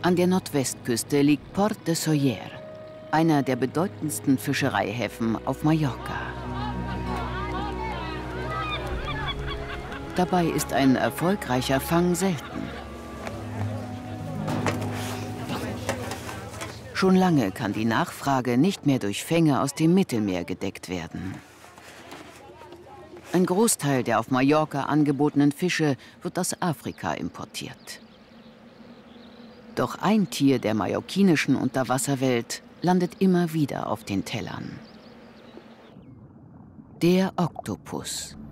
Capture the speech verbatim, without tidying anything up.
An der Nordwestküste liegt Port de Sóller, einer der bedeutendsten Fischereihäfen auf Mallorca. Dabei ist ein erfolgreicher Fang selten. Schon lange kann die Nachfrage nicht mehr durch Fänge aus dem Mittelmeer gedeckt werden. Ein Großteil der auf Mallorca angebotenen Fische wird aus Afrika importiert. Doch ein Tier der mallorquinischen Unterwasserwelt landet immer wieder auf den Tellern: der Oktopus.